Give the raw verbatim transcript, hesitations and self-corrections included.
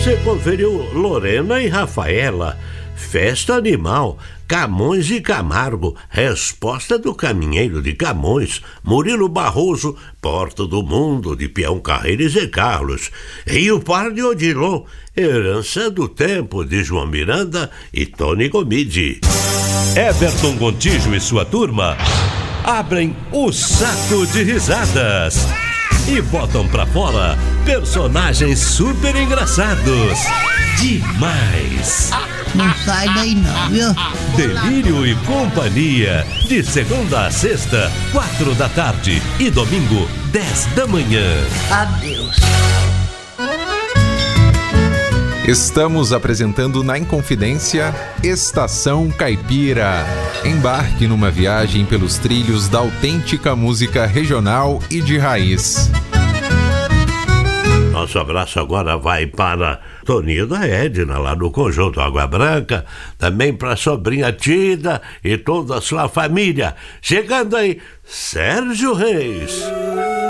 você conferiu Lorena e Rafaela, Festa Animal, Camões e Camargo, Resposta do Caminheiro de Camões, Murilo Barroso, Porta do Mundo de Peão Carreira e Zé Carlos, Rio Par de Odilon, Herança do Tempo de João Miranda e Tony Gomide. Everton Gontijo e sua turma abrem o saco de risadas e botam pra fora personagens super engraçados. Demais! Não sai daí não, viu? Delírio e Companhia, de segunda a sexta, quatro da tarde e domingo, dez da manhã. Adeus. Estamos apresentando na Inconfidência Estação Caipira. Embarque numa viagem pelos trilhos da autêntica música regional e de raiz. Nosso abraço agora vai para Toninho da Edna, lá no Conjunto Água Branca, também para a sobrinha Tida e toda a sua família. Chegando aí, Sérgio Reis.